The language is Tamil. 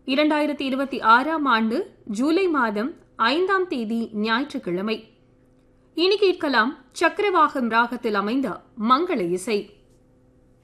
2026ஆம் ஆண்டு ஜூலை மாதம் 5ஆம் தேதி ஞாயிற்றுக்கிழமை. இனி கேட்கலாம் சக்கரவாகம் ராகத்தில் அமைந்த மங்கள இசை.